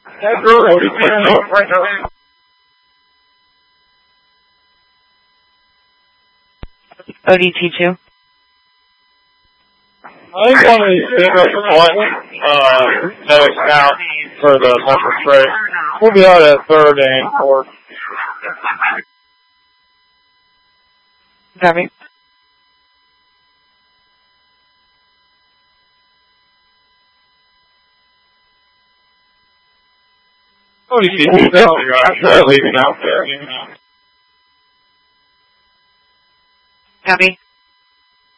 ODT2. I think one of these no account for the pepper spray. We'll be out at 3rd and 4th. Copy. ODT2, I'm leaving out there. Copy.